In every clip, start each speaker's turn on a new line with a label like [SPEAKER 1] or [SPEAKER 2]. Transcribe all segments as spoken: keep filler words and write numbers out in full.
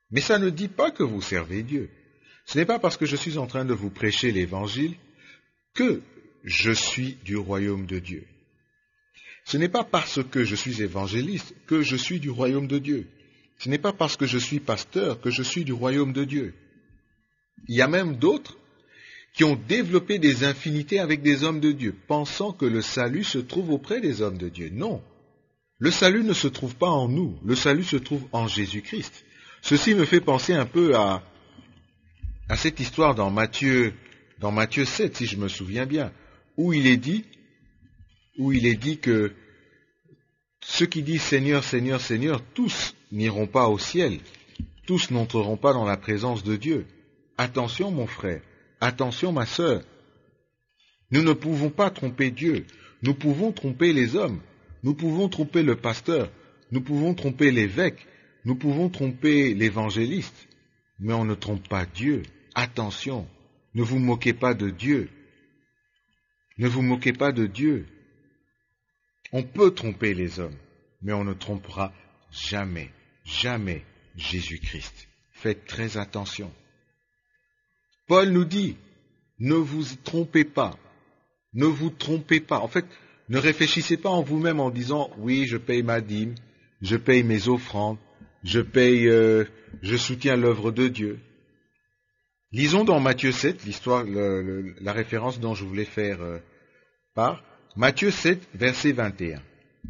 [SPEAKER 1] Mais ça ne dit pas que vous servez Dieu. Ce n'est pas parce que je suis en train de vous prêcher l'évangile que je suis du royaume de Dieu. Ce n'est pas parce que je suis évangéliste que je suis du royaume de Dieu. Ce n'est pas parce que je suis pasteur que je suis du royaume de Dieu. Il y a même d'autres qui ont développé des infinités avec des hommes de Dieu, pensant que le salut se trouve auprès des hommes de Dieu. Non, le salut ne se trouve pas en nous, le salut se trouve en Jésus-Christ. Ceci me fait penser un peu à, à cette histoire dans Matthieu, dans Matthieu sept, si je me souviens bien, où il est dit, où il est dit que ceux qui disent Seigneur, Seigneur, Seigneur, tous n'iront pas au ciel, tous n'entreront pas dans la présence de Dieu. Attention mon frère, attention ma sœur, nous ne pouvons pas tromper Dieu, nous pouvons tromper les hommes, nous pouvons tromper le pasteur, nous pouvons tromper l'évêque, nous pouvons tromper l'évangéliste, mais on ne trompe pas Dieu. Attention, ne vous moquez pas de Dieu, ne vous moquez pas de Dieu. On peut tromper les hommes, mais on ne trompera jamais, jamais Jésus-Christ. Faites très attention. Paul nous dit, ne vous trompez pas, ne vous trompez pas. En fait, ne réfléchissez pas en vous-même en disant, oui, je paye ma dîme, je paye mes offrandes, je paye, euh, je soutiens l'œuvre de Dieu. Lisons dans Matthieu sept, l'histoire, le, le, la référence dont je voulais faire euh, part. Matthieu sept, verset vingt et un.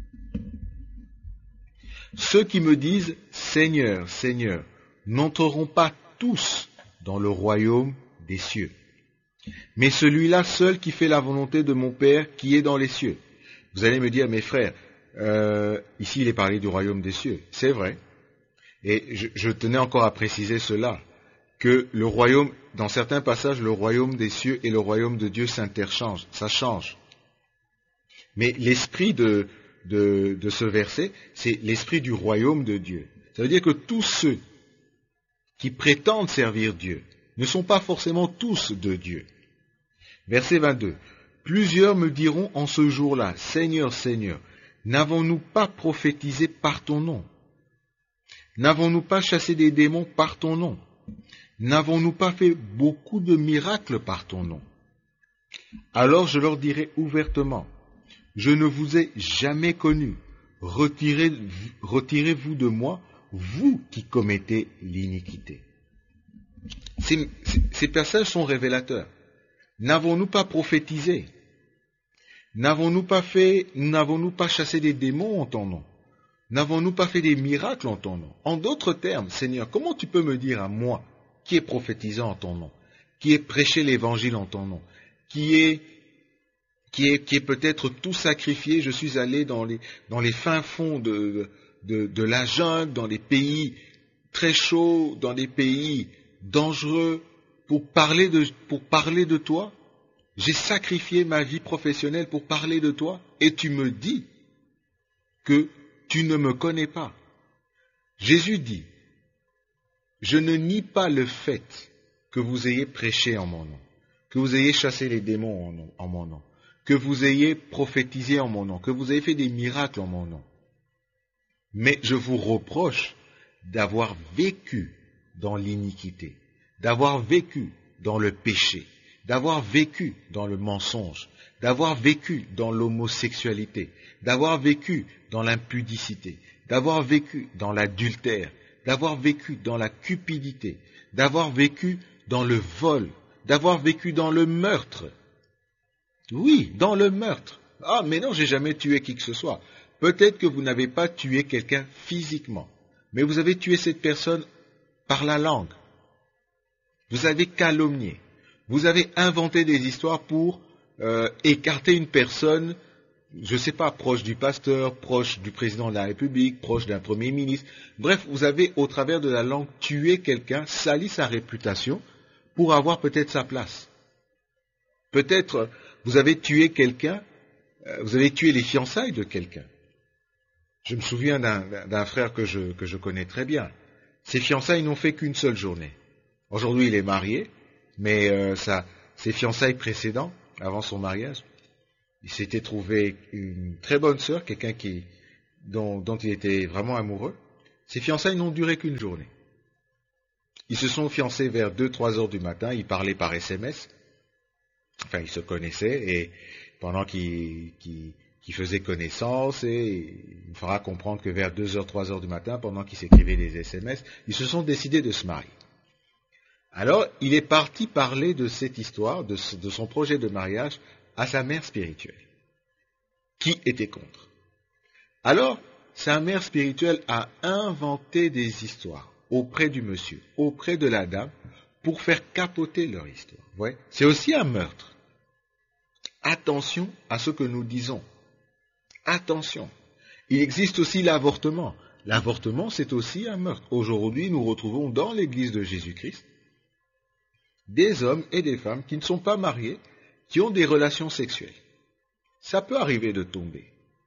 [SPEAKER 1] Ceux qui me disent « Seigneur, Seigneur » n'entreront pas tous dans le royaume des cieux, mais celui-là seul qui fait la volonté de mon Père qui est dans les cieux. Vous allez me dire, mes frères, euh, ici il est parlé du royaume des cieux. C'est vrai. Et je, je tenais encore à préciser cela, que le royaume, dans certains passages, le royaume des cieux et le royaume de Dieu s'interchangent, ça change. Mais l'esprit de, de, de ce verset, c'est l'esprit du royaume de Dieu. Ça veut dire que tous ceux qui prétendent servir Dieu ne sont pas forcément tous de Dieu. Verset vingt-deux. Plusieurs me diront en ce jour-là, Seigneur, Seigneur, n'avons-nous pas prophétisé par ton nom? N'avons-nous pas chassé des démons par ton nom? N'avons-nous pas fait beaucoup de miracles par ton nom? Alors je leur dirai ouvertement, je ne vous ai jamais connu. Retirez, retirez-vous de moi, vous qui commettez l'iniquité. Ces, ces passages sont révélateurs. N'avons-nous pas prophétisé? N'avons-nous pas fait, n'avons-nous pas chassé des démons en ton nom? N'avons-nous pas fait des miracles en ton nom? En d'autres termes, Seigneur, comment tu peux me dire à moi, qui est prophétisé en ton nom, qui est prêché l'évangile en ton nom, qui est qui est, qui est peut-être tout sacrifié, je suis allé dans les, dans les fins fonds de, de, de la jungle, dans les pays très chauds, dans les pays dangereux, pour parler de, pour parler de toi. J'ai sacrifié ma vie professionnelle pour parler de toi, et tu me dis que tu ne me connais pas. Jésus dit, je ne nie pas le fait que vous ayez prêché en mon nom, que vous ayez chassé les démons en, nom, en mon nom, que vous ayez prophétisé en mon nom, que vous ayez fait des miracles en mon nom. Mais je vous reproche d'avoir vécu dans l'iniquité, d'avoir vécu dans le péché, d'avoir vécu dans le mensonge, d'avoir vécu dans l'homosexualité, d'avoir vécu dans l'impudicité, d'avoir vécu dans l'adultère, d'avoir vécu dans la cupidité, d'avoir vécu dans le vol, d'avoir vécu dans le meurtre. Oui, dans le meurtre. Ah, mais non, j'ai jamais tué qui que ce soit. Peut-être que vous n'avez pas tué quelqu'un physiquement, mais vous avez tué cette personne par la langue. Vous avez calomnié. Vous avez inventé des histoires pour euh, écarter une personne, je ne sais pas, proche du pasteur, proche du président de la République, proche d'un premier ministre. Bref, vous avez, au travers de la langue, tué quelqu'un, sali sa réputation pour avoir peut-être sa place. Peut-être vous avez tué quelqu'un, euh, vous avez tué les fiançailles de quelqu'un. Je me souviens d'un, d'un frère que je, que je connais très bien. Ses fiançailles n'ont fait qu'une seule journée. Aujourd'hui, il est marié, mais euh, ça, ses fiançailles précédentes, avant son mariage, il s'était trouvé une très bonne sœur, quelqu'un qui, dont, dont il était vraiment amoureux. Ses fiançailles n'ont duré qu'une journée. Ils se sont fiancés vers deux trois heures du matin, ils parlaient par S M S. Enfin, ils se connaissaient, et pendant qu'ils, qu'ils, qu'ils faisaient connaissance, et il faudra comprendre que vers deux heures, trois heures du matin, pendant qu'ils s'écrivaient des S M S, ils se sont décidés de se marier. Alors, il est parti parler de cette histoire, de, de son projet de mariage, à sa mère spirituelle, qui était contre. Alors, sa mère spirituelle a inventé des histoires auprès du monsieur, auprès de la dame, pour faire capoter leur histoire. Ouais. C'est aussi un meurtre. Attention à ce que nous disons. Attention. Il existe aussi l'avortement. L'avortement, c'est aussi un meurtre. Aujourd'hui, nous retrouvons dans l'Église de Jésus-Christ des hommes et des femmes qui ne sont pas mariés, qui ont des relations sexuelles. Ça peut arriver de tomber.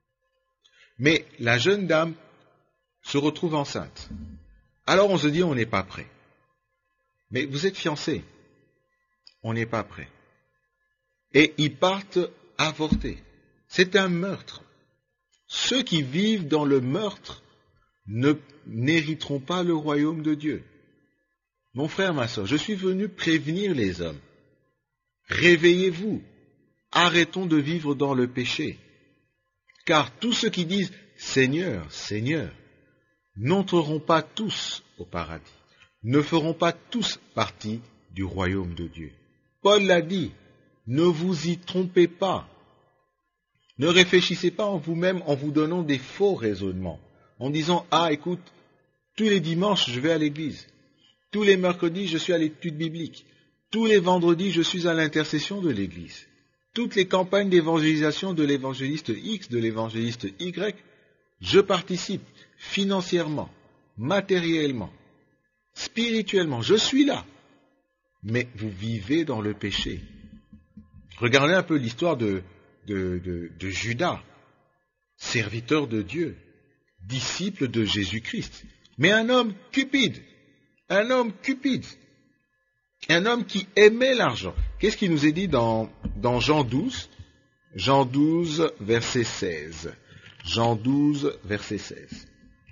[SPEAKER 1] Mais la jeune dame se retrouve enceinte. Alors on se dit, on n'est pas prêt. Mais vous êtes fiancés. On n'est pas prêt. Et ils partent avorter. C'est un meurtre. Ceux qui vivent dans le meurtre ne n'hériteront pas le royaume de Dieu. Mon frère, ma soeur, je suis venu prévenir les hommes. Réveillez-vous. Arrêtons de vivre dans le péché. Car tous ceux qui disent « Seigneur, Seigneur » n'entreront pas tous au paradis, ne feront pas tous partie du royaume de Dieu. Paul l'a dit, ne vous y trompez pas. Ne réfléchissez pas en vous-même en vous donnant des faux raisonnements, en disant « Ah, écoute, tous les dimanches, je vais à l'église. Tous les mercredis, je suis à l'étude biblique. Tous les vendredis, je suis à l'intercession de l'église. Toutes les campagnes d'évangélisation de l'évangéliste X, de l'évangéliste Y, je participe financièrement, matériellement, spirituellement, je suis là. Mais vous vivez dans le péché. » Regardez un peu l'histoire de, de, de, de Judas, serviteur de Dieu, disciple de Jésus-Christ, mais un homme cupide, un homme cupide, un homme qui aimait l'argent. Qu'est-ce qu'il nous est dit dans, dans Jean douze, Jean douze, verset seize. Jean douze, verset seize.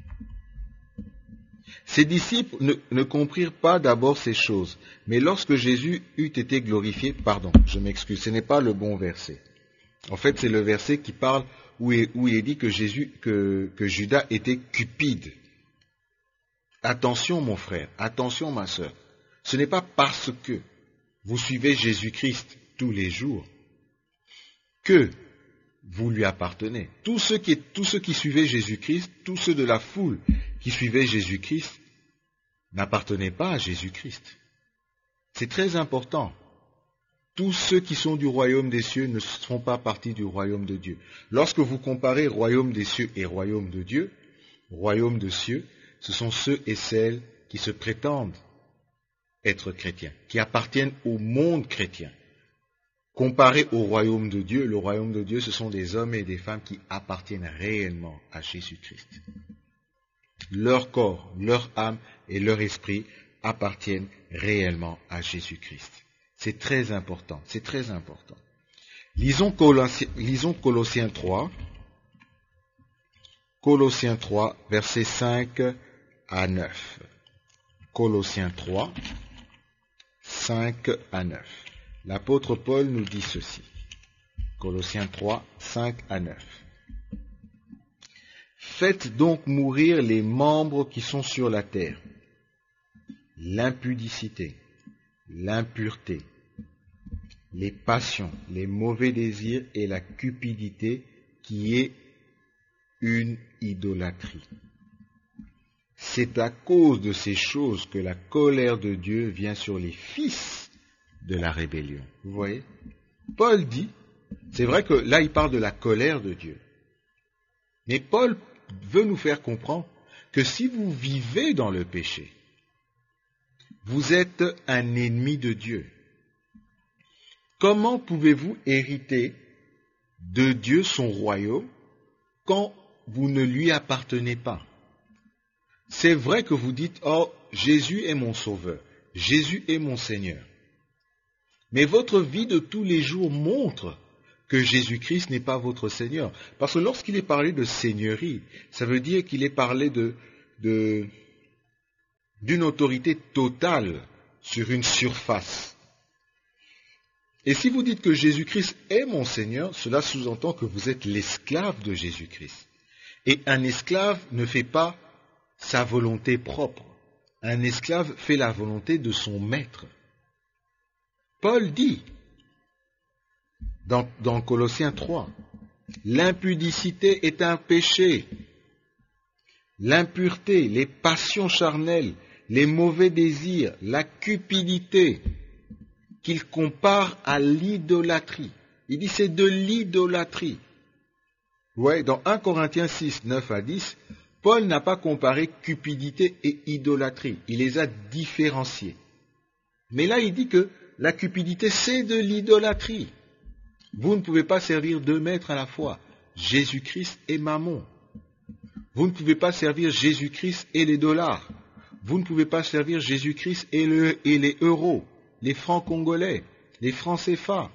[SPEAKER 1] Ses disciples ne, ne comprirent pas d'abord ces choses, mais lorsque Jésus eut été glorifié, pardon, je m'excuse, ce n'est pas le bon verset. En fait, c'est le verset qui parle où il, où il est dit que Jésus, que, que Judas était cupide. Attention, mon frère, attention, ma sœur. Ce n'est pas parce que vous suivez Jésus-Christ tous les jours que vous lui appartenez. Tous ceux qui, tous ceux qui suivaient Jésus-Christ, tous ceux de la foule qui suivaient Jésus-Christ, n'appartenaient pas à Jésus-Christ. C'est très important. Tous ceux qui sont du royaume des cieux ne font pas partie du royaume de Dieu. Lorsque vous comparez royaume des cieux et royaume de Dieu, royaume de cieux, ce sont ceux et celles qui se prétendent être chrétiens, qui appartiennent au monde chrétien. Comparé au royaume de Dieu, le royaume de Dieu, ce sont des hommes et des femmes qui appartiennent réellement à Jésus-Christ. Leur corps, leur âme et leur esprit appartiennent réellement à Jésus-Christ. C'est très important, c'est très important. Lisons Colossiens, lisons Colossiens trois, Colossiens trois, versets cinq à neuf. Colossiens trois, cinq à neuf. L'apôtre Paul nous dit ceci. Colossiens trois, cinq à neuf. Faites donc mourir les membres qui sont sur la terre, l'impudicité, l'impureté, les passions, les mauvais désirs et la cupidité qui est une idolâtrie. C'est à cause de ces choses que la colère de Dieu vient sur les fils de la rébellion. Vous voyez? Paul dit, c'est vrai que là il parle de la colère de Dieu, mais Paul veut nous faire comprendre que si vous vivez dans le péché, vous êtes un ennemi de Dieu. Comment pouvez-vous hériter de Dieu son royaume quand vous ne lui appartenez pas? C'est vrai que vous dites, oh, Jésus est mon sauveur, Jésus est mon Seigneur. Mais votre vie de tous les jours montre que Jésus-Christ n'est pas votre Seigneur. Parce que lorsqu'il est parlé de seigneurie, ça veut dire qu'il est parlé de, de, d'une autorité totale sur une surface. Et si vous dites que Jésus-Christ est mon Seigneur, cela sous-entend que vous êtes l'esclave de Jésus-Christ. Et un esclave ne fait pas sa volonté propre. Un esclave fait la volonté de son maître. Paul dit, dans, dans Colossiens trois, l'impudicité est un péché. L'impureté, les passions charnelles, les mauvais désirs, la cupidité, qu'il compare à l'idolâtrie. Il dit c'est de l'idolâtrie. Ouais, dans un Corinthiens six, neuf à dix, Paul n'a pas comparé cupidité et idolâtrie. Il les a différenciés. Mais là, il dit que la cupidité, c'est de l'idolâtrie. Vous ne pouvez pas servir deux maîtres à la fois, Jésus-Christ et Mammon. Vous ne pouvez pas servir Jésus-Christ et les dollars. Vous ne pouvez pas servir Jésus-Christ et, le, et les euros, les francs congolais, les francs C F A.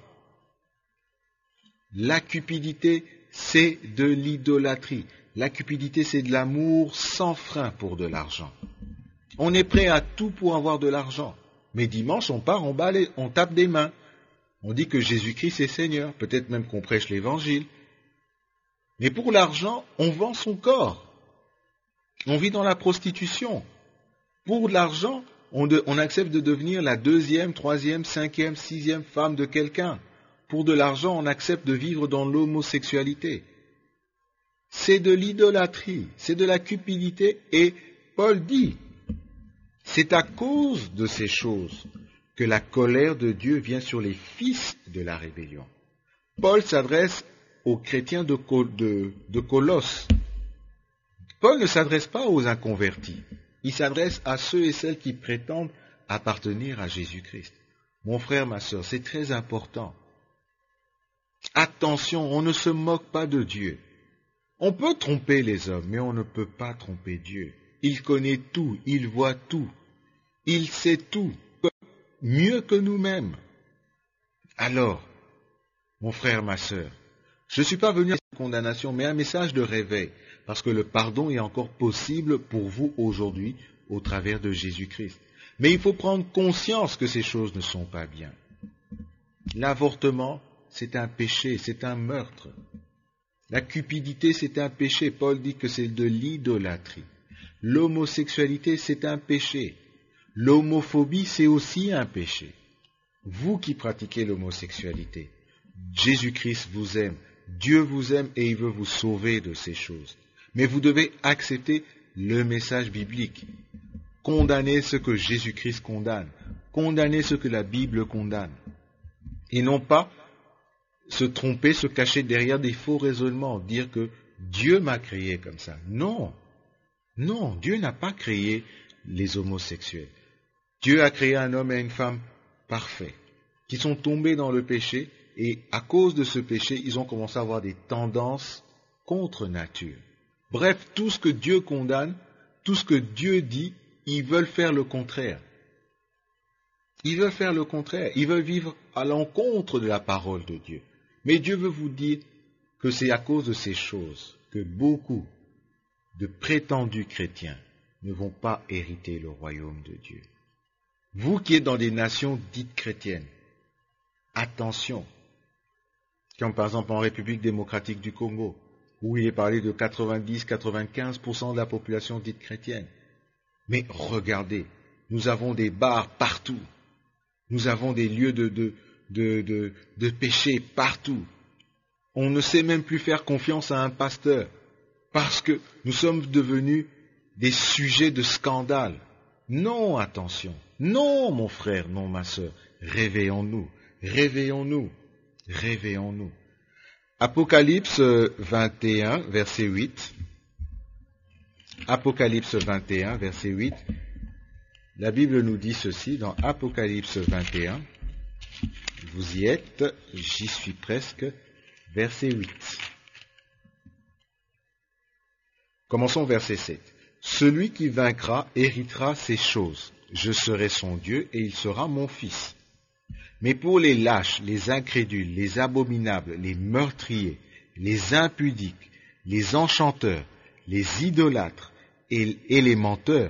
[SPEAKER 1] La cupidité, c'est de l'idolâtrie. La cupidité, c'est de l'amour sans frein pour de l'argent. On est prêt à tout pour avoir de l'argent. Mais dimanche, on part, on, balaye, on tape des mains. On dit que Jésus-Christ est Seigneur. Peut-être même qu'on prêche l'Évangile. Mais pour l'argent, on vend son corps. On vit dans la prostitution. Pour l'argent, on, de, on accepte de devenir la deuxième, troisième, cinquième, sixième femme de quelqu'un. Pour de l'argent, on accepte de vivre dans l'homosexualité. C'est de l'idolâtrie, c'est de la cupidité. Et Paul dit, c'est à cause de ces choses que la colère de Dieu vient sur les fils de la rébellion. Paul s'adresse aux chrétiens de, de, de Colosse. Paul ne s'adresse pas aux inconvertis. Il s'adresse à ceux et celles qui prétendent appartenir à Jésus-Christ. Mon frère, ma sœur, c'est très important. Attention, on ne se moque pas de Dieu. On peut tromper les hommes, mais on ne peut pas tromper Dieu. Il connaît tout, il voit tout, il sait tout, mieux que nous-mêmes. Alors, mon frère, ma sœur, je ne suis pas venu à cette condamnation, mais un message de réveil, parce que le pardon est encore possible pour vous aujourd'hui au travers de Jésus-Christ. Mais il faut prendre conscience que ces choses ne sont pas bien. L'avortement, c'est un péché, c'est un meurtre. La cupidité, c'est un péché. Paul dit que c'est de l'idolâtrie. L'homosexualité, c'est un péché. L'homophobie, c'est aussi un péché. Vous qui pratiquez l'homosexualité, Jésus-Christ vous aime, Dieu vous aime et il veut vous sauver de ces choses. Mais vous devez accepter le message biblique. Condamner ce que Jésus-Christ condamne. Condamner ce que la Bible condamne. Et non pas se tromper, se cacher derrière des faux raisonnements, dire que Dieu m'a créé comme ça. Non, non, Dieu n'a pas créé les homosexuels. Dieu a créé un homme et une femme parfaits, qui sont tombés dans le péché, et à cause de ce péché, ils ont commencé à avoir des tendances contre nature. Bref, tout ce que Dieu condamne, tout ce que Dieu dit, ils veulent faire le contraire. Ils veulent faire le contraire, ils veulent vivre à l'encontre de la parole de Dieu. Mais Dieu veut vous dire que c'est à cause de ces choses que beaucoup de prétendus chrétiens ne vont pas hériter le royaume de Dieu. Vous qui êtes dans des nations dites chrétiennes, attention, comme par exemple en République démocratique du Congo, où il est parlé de quatre-vingt-dix à quatre-vingt-quinze pour cent de la population dite chrétienne. Mais regardez, nous avons des bars partout, nous avons des lieux de... de De, de, de péché partout. On ne sait même plus faire confiance à un pasteur parce que nous sommes devenus des sujets de scandale. Non, attention. Non, mon frère, non, ma sœur. Réveillons-nous, réveillons-nous, réveillons-nous. Apocalypse vingt et un, verset huit. Apocalypse vingt et un, verset huit. La Bible nous dit ceci dans Apocalypse vingt et un. Vous y êtes, j'y suis presque, verset huit. Commençons verset sept. Celui qui vaincra héritera ces choses. Je serai son Dieu et il sera mon fils. Mais pour les lâches, les incrédules, les abominables, les meurtriers, les impudiques, les enchanteurs, les idolâtres et, et les menteurs,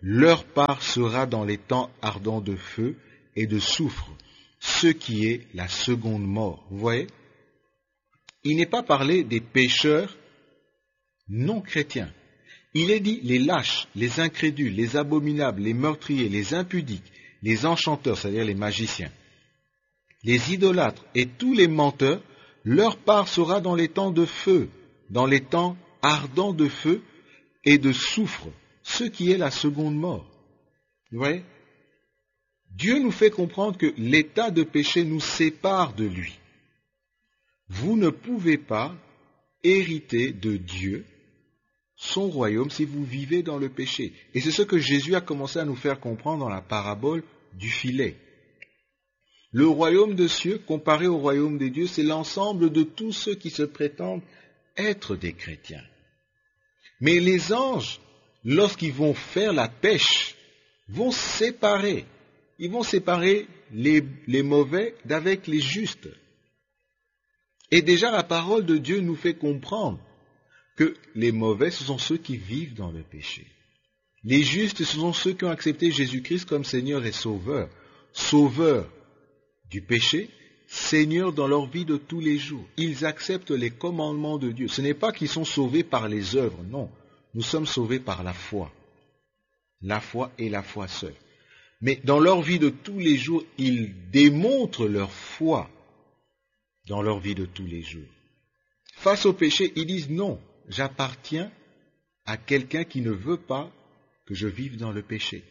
[SPEAKER 1] leur part sera dans les temps ardents de feu et de soufre, ce qui est la seconde mort. Vous voyez? Il n'est pas parlé des pécheurs non chrétiens. Il est dit les lâches, les incrédules, les abominables, les meurtriers, les impudiques, les enchanteurs, c'est-à-dire les magiciens, les idolâtres et tous les menteurs, leur part sera dans les temps de feu, dans les temps ardents de feu et de soufre, ce qui est la seconde mort. Vous voyez? Dieu nous fait comprendre que l'état de péché nous sépare de lui. Vous ne pouvez pas hériter de Dieu, son royaume, si vous vivez dans le péché. Et c'est ce que Jésus a commencé à nous faire comprendre dans la parabole du filet. Le royaume de cieux, comparé au royaume des dieux, c'est l'ensemble de tous ceux qui se prétendent être des chrétiens. Mais les anges, lorsqu'ils vont faire la pêche, vont séparer. Ils vont séparer les, les mauvais d'avec les justes. Et déjà la parole de Dieu nous fait comprendre que les mauvais, ce sont ceux qui vivent dans le péché. Les justes, ce sont ceux qui ont accepté Jésus-Christ comme Seigneur et Sauveur. Sauveur du péché, Seigneur dans leur vie de tous les jours. Ils acceptent les commandements de Dieu. Ce n'est pas qu'ils sont sauvés par les œuvres, non. Nous sommes sauvés par la foi. La foi et la foi seule. Mais dans leur vie de tous les jours, ils démontrent leur foi dans leur vie de tous les jours. Face au péché, ils disent non, j'appartiens à quelqu'un qui ne veut pas que je vive dans le péché.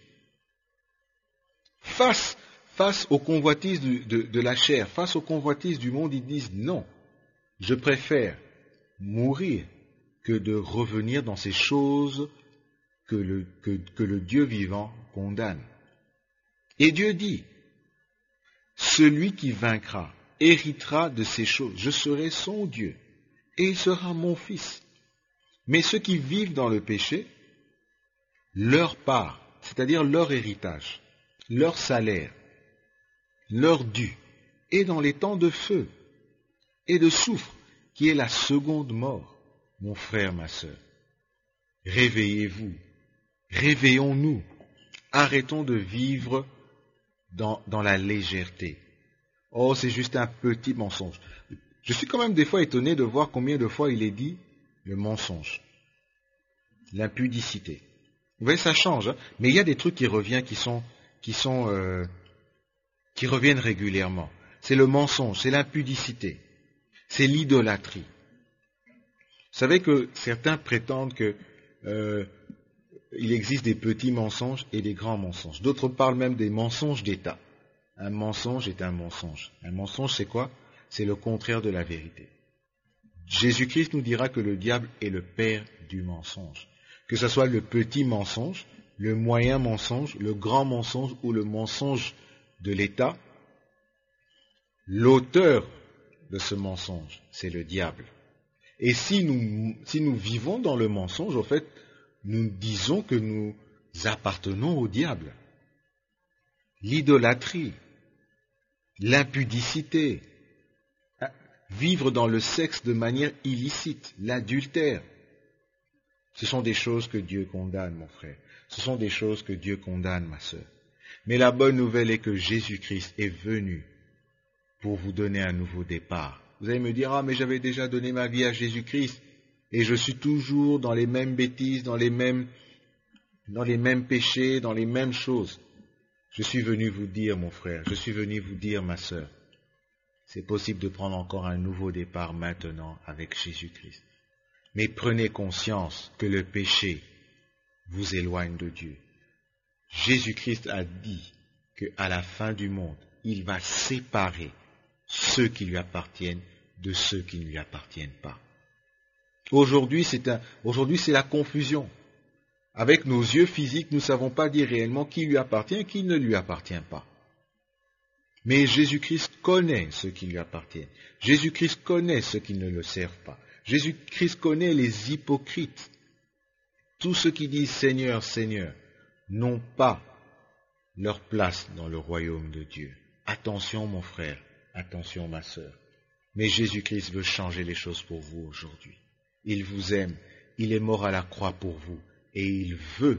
[SPEAKER 1] Face, face aux convoitises de, de, de la chair, face aux convoitises du monde, ils disent non, je préfère mourir que de revenir dans ces choses que le, que, que le Dieu vivant condamne. Et Dieu dit, celui qui vaincra héritera de ces choses. Je serai son Dieu et il sera mon fils. Mais ceux qui vivent dans le péché, leur part, c'est-à-dire leur héritage, leur salaire, leur dû, est dans les temps de feu et de soufre, qui est la seconde mort, mon frère, ma sœur. Réveillez-vous, réveillons-nous, arrêtons de vivre dans, dans la légèreté. Oh, c'est juste un petit mensonge. Je suis quand même des fois étonné de voir combien de fois il est dit le mensonge, l'impudicité. Vous voyez, ça change, hein, mais il y a des trucs qui reviennent, qui sont, qui sont, euh, qui reviennent régulièrement. C'est le mensonge, c'est l'impudicité, c'est l'idolâtrie. Vous savez que certains prétendent que euh, il existe des petits mensonges et des grands mensonges. D'autres parlent même des mensonges d'État. Un mensonge est un mensonge. Un mensonge, c'est quoi? C'est le contraire de la vérité. Jésus-Christ nous dira que le diable est le père du mensonge. Que ce soit le petit mensonge, le moyen mensonge, le grand mensonge ou le mensonge de l'État, l'auteur de ce mensonge, c'est le diable. Et si nous, si nous vivons dans le mensonge, en fait, nous disons que nous appartenons au diable. L'idolâtrie, l'impudicité, vivre dans le sexe de manière illicite, l'adultère, ce sont des choses que Dieu condamne, mon frère. Ce sont des choses que Dieu condamne, ma sœur. Mais la bonne nouvelle est que Jésus-Christ est venu pour vous donner un nouveau départ. Vous allez me dire, ah, mais j'avais déjà donné ma vie à Jésus-Christ et je suis toujours dans les mêmes bêtises, dans les mêmes, dans les mêmes péchés, dans les mêmes choses. Je suis venu vous dire, mon frère, je suis venu vous dire, ma sœur, c'est possible de prendre encore un nouveau départ maintenant avec Jésus-Christ. Mais prenez conscience que le péché vous éloigne de Dieu. Jésus-Christ a dit qu'à la fin du monde, il va séparer ceux qui lui appartiennent de ceux qui ne lui appartiennent pas. Aujourd'hui, c'est un, aujourd'hui, c'est la confusion. Avec nos yeux physiques, nous ne savons pas dire réellement qui lui appartient et qui ne lui appartient pas. Mais Jésus-Christ connaît ceux qui lui appartiennent. Jésus-Christ connaît ceux qui ne le servent pas. Jésus-Christ connaît les hypocrites. Tous ceux qui disent Seigneur, Seigneur, n'ont pas leur place dans le royaume de Dieu. Attention, mon frère, attention, ma sœur. Mais Jésus-Christ veut changer les choses pour vous aujourd'hui. Il vous aime, il est mort à la croix pour vous, et il veut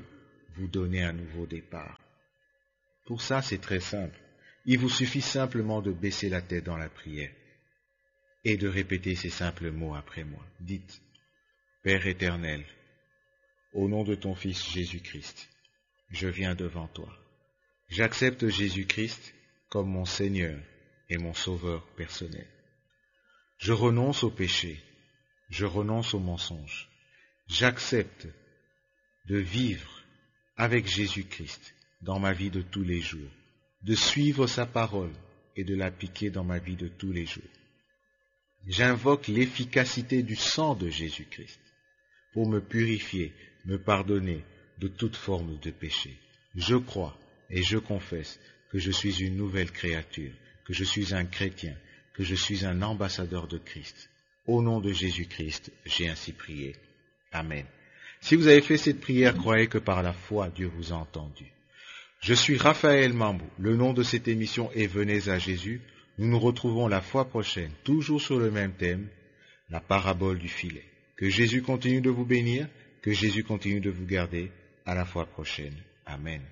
[SPEAKER 1] vous donner un nouveau départ. Pour ça, c'est très simple. Il vous suffit simplement de baisser la tête dans la prière et de répéter ces simples mots après moi. Dites, Père éternel, au nom de ton Fils Jésus-Christ, je viens devant toi. J'accepte Jésus-Christ comme mon Seigneur et mon Sauveur personnel. Je renonce au péché, je renonce au mensonge. J'accepte de vivre avec Jésus-Christ dans ma vie de tous les jours, de suivre sa parole et de l'appliquer dans ma vie de tous les jours. J'invoque l'efficacité du sang de Jésus-Christ pour me purifier, me pardonner de toute forme de péché. Je crois et je confesse que je suis une nouvelle créature, que je suis un chrétien, que je suis un ambassadeur de Christ. Au nom de Jésus-Christ, j'ai ainsi prié. Amen. Si vous avez fait cette prière, croyez que par la foi, Dieu vous a entendu. Je suis Raphaël Mambou. Le nom de cette émission est Venez à Jésus. Nous nous retrouvons la fois prochaine, toujours sur le même thème, la parabole du filet. Que Jésus continue de vous bénir, que Jésus continue de vous garder. À la fois prochaine. Amen.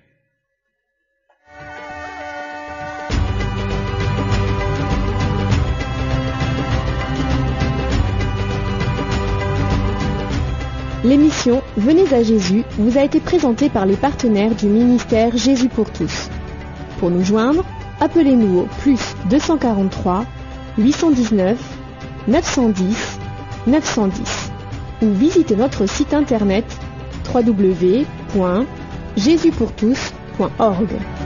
[SPEAKER 2] L'émission Venez à Jésus vous a été présentée par les partenaires du ministère Jésus pour tous. Pour nous joindre, appelez-nous au plus deux cent quarante-trois, huit cent dix-neuf, neuf cent dix, neuf cent dix ou visitez notre site internet w w w point jésus pour tous point org.